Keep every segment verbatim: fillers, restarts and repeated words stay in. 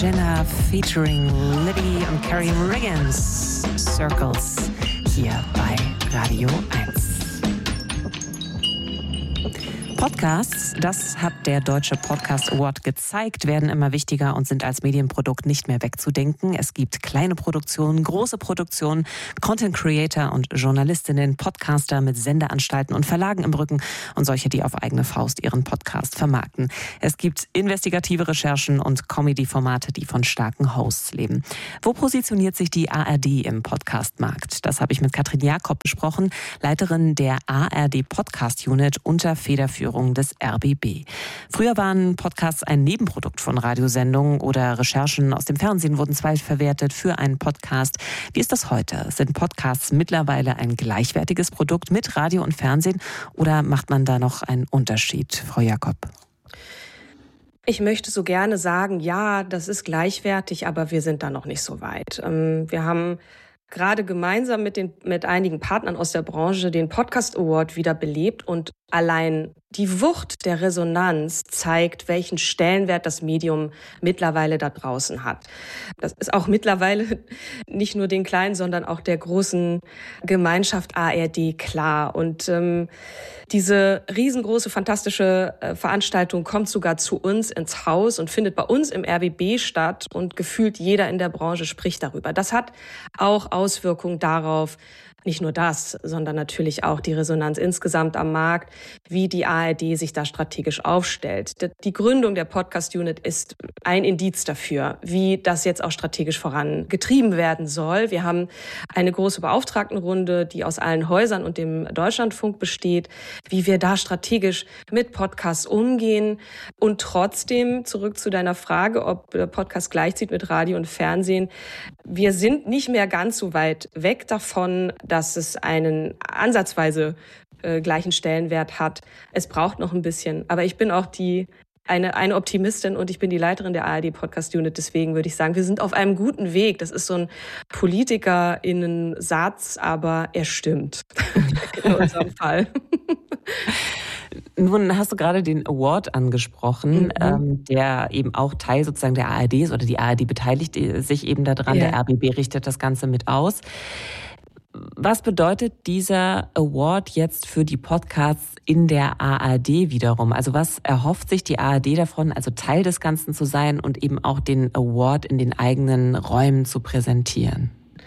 Jenna featuring Libby und Carrie Riggins. Circles hier bei Radio eins. Podcasts, das hat der Deutsche Podcast Award gezeigt, werden immer wichtiger und sind als Medienprodukt nicht mehr wegzudenken. Es gibt kleine Produktionen, große Produktionen, Content Creator und Journalistinnen, Podcaster mit Sendeanstalten und Verlagen im Rücken und solche, die auf eigene Faust ihren Podcast vermarkten. Es gibt investigative Recherchen und Comedy-Formate, die von starken Hosts leben. Wo positioniert sich die A R D im Podcastmarkt? Das habe ich mit Katrin Jakob besprochen, Leiterin der A R D Podcast Unit unter Federführung des R B B. Früher waren Podcasts ein Nebenprodukt von Radiosendungen oder Recherchen aus dem Fernsehen wurden zweitverwertet für einen Podcast. Wie ist das heute? Sind Podcasts mittlerweile ein gleichwertiges Produkt mit Radio und Fernsehen oder macht man da noch einen Unterschied, Frau Jakob? Ich möchte so gerne sagen, ja, das ist gleichwertig, aber wir sind da noch nicht so weit. Wir haben gerade gemeinsam mit den mit einigen Partnern aus der Branche den Podcast Award wieder belebt und allein die Wucht der Resonanz zeigt, welchen Stellenwert das Medium mittlerweile da draußen hat. Das ist auch mittlerweile nicht nur den kleinen, sondern auch der großen Gemeinschaft A R D klar. Und ähm, diese riesengroße, fantastische äh, Veranstaltung kommt sogar zu uns ins Haus und findet bei uns im R B B statt und gefühlt jeder in der Branche spricht darüber. Das hat auch Auswirkungen darauf, nicht nur das, sondern natürlich auch die Resonanz insgesamt am Markt, wie die A R D sich da strategisch aufstellt. Die Gründung der Podcast Unit ist ein Indiz dafür, wie das jetzt auch strategisch vorangetrieben werden soll. Wir haben eine große Beauftragtenrunde, die aus allen Häusern und dem Deutschlandfunk besteht, wie wir da strategisch mit Podcasts umgehen und trotzdem, zurück zu deiner Frage, ob der Podcast gleichzieht mit Radio und Fernsehen, wir sind nicht mehr ganz so weit weg davon, dass es einen ansatzweise äh, gleichen Stellenwert hat. Es braucht noch ein bisschen. Aber ich bin auch die eine, eine Optimistin und ich bin die Leiterin der A R D Podcast Unit. Deswegen würde ich sagen, wir sind auf einem guten Weg. Das ist so ein PolitikerInnen-Satz, aber er stimmt in unserem Fall. Nun hast du gerade den Award angesprochen, mhm. ähm, der eben auch Teil sozusagen der A R D ist oder die A R D beteiligt sich eben daran. Ja. Der R B B richtet das Ganze mit aus. Was bedeutet dieser Award jetzt für die Podcasts in der A R D wiederum? Also was erhofft sich die A R D davon, also Teil des Ganzen zu sein und eben auch den Award in den eigenen Räumen zu präsentieren?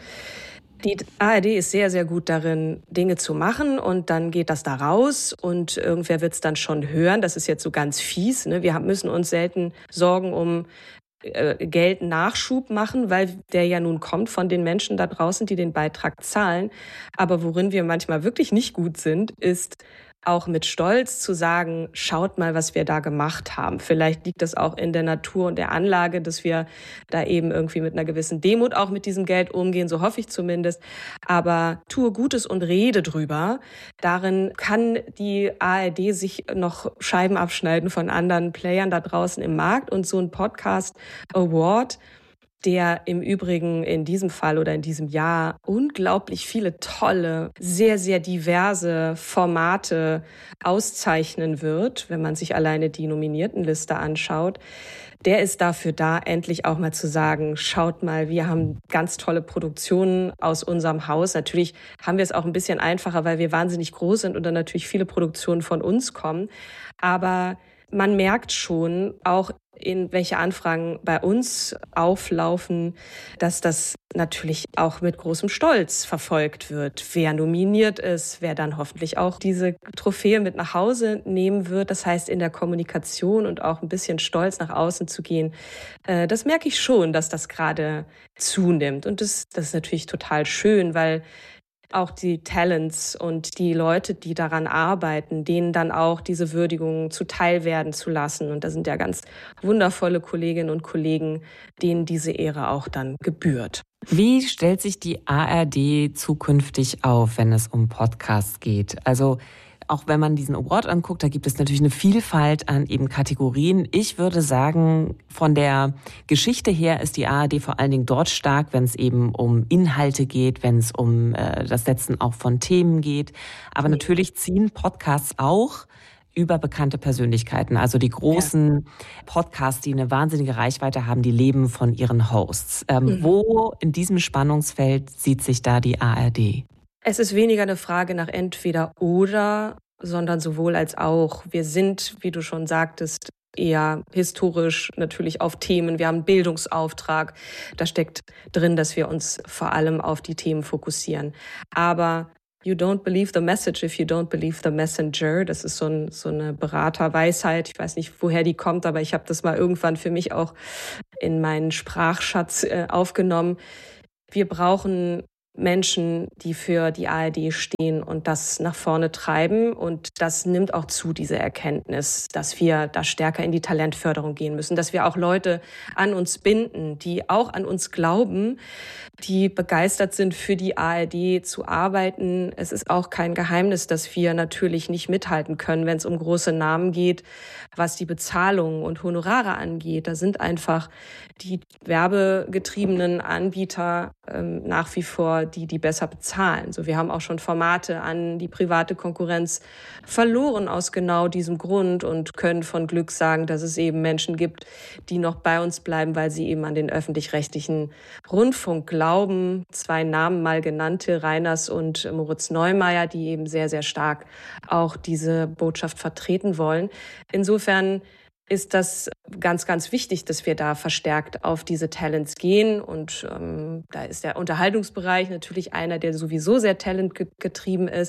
Die A R D ist sehr, sehr gut darin, Dinge zu machen und dann geht das da raus und irgendwer wird es dann schon hören. Das ist jetzt so ganz fies, ne? Wir müssen uns selten Sorgen um äh, Geld Nachschub machen, weil der ja nun kommt von den Menschen da draußen, die den Beitrag zahlen. Aber worin wir manchmal wirklich nicht gut sind, ist auch mit Stolz zu sagen, schaut mal, was wir da gemacht haben. Vielleicht liegt das auch in der Natur und der Anlage, dass wir da eben irgendwie mit einer gewissen Demut auch mit diesem Geld umgehen, so hoffe ich zumindest. Aber tue Gutes und rede drüber. Darin kann die A R D sich noch Scheiben abschneiden von anderen Playern da draußen im Markt. Und so ein Podcast Award, der im Übrigen in diesem Fall oder in diesem Jahr unglaublich viele tolle, sehr, sehr diverse Formate auszeichnen wird, wenn man sich alleine die Nominiertenliste anschaut. Der ist dafür da, endlich auch mal zu sagen, schaut mal, wir haben ganz tolle Produktionen aus unserem Haus. Natürlich haben wir es auch ein bisschen einfacher, weil wir wahnsinnig groß sind und dann natürlich viele Produktionen von uns kommen. Aber man merkt schon, auch in welche Anfragen bei uns auflaufen, dass das natürlich auch mit großem Stolz verfolgt wird. Wer nominiert ist, wer dann hoffentlich auch diese Trophäe mit nach Hause nehmen wird. Das heißt, in der Kommunikation und auch ein bisschen stolz nach außen zu gehen, äh, das merke ich schon, dass das gerade zunimmt. Und das, das ist natürlich total schön, weil auch die Talents und die Leute, die daran arbeiten, denen dann auch diese Würdigung zuteil werden zu lassen. Und da sind ja ganz wundervolle Kolleginnen und Kollegen, denen diese Ehre auch dann gebührt. Wie stellt sich die A R D zukünftig auf, wenn es um Podcasts geht? Also auch wenn man diesen Award anguckt, da gibt es natürlich eine Vielfalt an eben Kategorien. Ich würde sagen, von der Geschichte her ist die A R D vor allen Dingen dort stark, wenn es eben um Inhalte geht, wenn es um äh, das Setzen auch von Themen geht. Aber natürlich ziehen Podcasts auch über bekannte Persönlichkeiten. Also die großen ja. Podcasts, die eine wahnsinnige Reichweite haben, die leben von ihren Hosts. Ähm, mhm. Wo in diesem Spannungsfeld sieht sich da die A R D? Es ist weniger eine Frage nach entweder oder, sondern sowohl als auch. Wir sind, wie du schon sagtest, eher historisch natürlich auf Themen. Wir haben einen Bildungsauftrag. Da steckt drin, dass wir uns vor allem auf die Themen fokussieren. Aber you don't believe the message if you don't believe the messenger. Das ist so, ein, so eine Beraterweisheit. Ich weiß nicht, woher die kommt, aber ich habe das mal irgendwann für mich auch in meinen Sprachschatz äh, aufgenommen. Wir brauchen Menschen, die für die A R D stehen und das nach vorne treiben. Und das nimmt auch zu, diese Erkenntnis, dass wir da stärker in die Talentförderung gehen müssen, dass wir auch Leute an uns binden, die auch an uns glauben, die begeistert sind, für die A R D zu arbeiten. Es ist auch kein Geheimnis, dass wir natürlich nicht mithalten können, wenn es um große Namen geht, was die Bezahlung und Honorare angeht. Da sind einfach die werbegetriebenen Anbieter ähm, nach wie vor die, die besser bezahlen. So, wir haben auch schon Formate an die private Konkurrenz verloren aus genau diesem Grund und können von Glück sagen, dass es eben Menschen gibt, die noch bei uns bleiben, weil sie eben an den öffentlich-rechtlichen Rundfunk glauben. Zwei Namen mal genannte, Reiners und Moritz Neumeier, die eben sehr, sehr stark auch diese Botschaft vertreten wollen. Insofern ist das ganz, ganz wichtig, dass wir da verstärkt auf diese Talents gehen. Und ähm, da ist der Unterhaltungsbereich natürlich einer, der sowieso sehr talentgetrieben ist.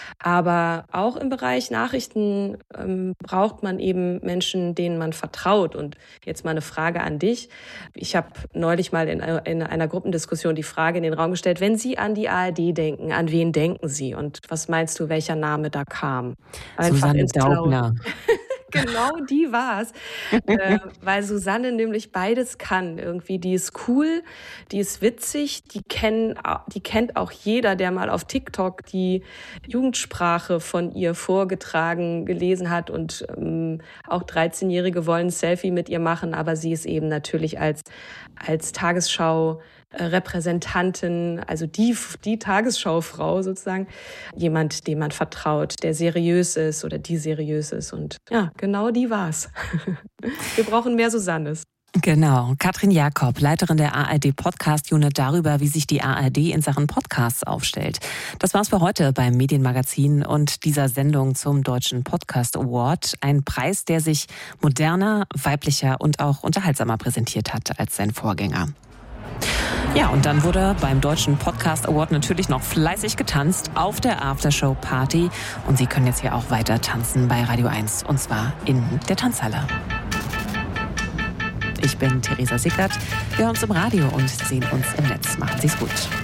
Aber auch im Bereich Nachrichten ähm, braucht man eben Menschen, denen man vertraut. Und jetzt mal eine Frage an dich. Ich habe neulich mal in, in einer Gruppendiskussion die Frage in den Raum gestellt, wenn Sie an die A R D denken, an wen denken Sie? Und was meinst du, welcher Name da kam? Einfach Susanne Daubner. Genau, die war's. äh, weil Susanne nämlich beides kann. Irgendwie, die ist cool, die ist witzig, die, kennen, die kennt auch jeder, der mal auf TikTok die Jugendsprache von ihr vorgetragen, gelesen hat. Und ähm, auch dreizehnjährige wollen ein Selfie mit ihr machen, aber sie ist eben natürlich als, als Tagesschau Repräsentantin, also die, die Tagesschaufrau sozusagen, jemand, dem man vertraut, der seriös ist oder die seriös ist. Und ja, genau die war's. Wir brauchen mehr Susannes. Genau. Katrin Jakob, Leiterin der A R D Podcast Unit, darüber, wie sich die A R D in Sachen Podcasts aufstellt. Das war's für heute beim Medienmagazin und dieser Sendung zum Deutschen Podcast Award. Ein Preis, der sich moderner, weiblicher und auch unterhaltsamer präsentiert hat als sein Vorgänger. Ja, und dann wurde beim Deutschen Podcast Award natürlich noch fleißig getanzt auf der Aftershow-Party. Und Sie können jetzt hier auch weiter tanzen bei Radio eins, und zwar in der Tanzhalle. Ich bin Theresa Sickert. Wir hören uns im Radio und sehen uns im Netz. Machen Sie's gut.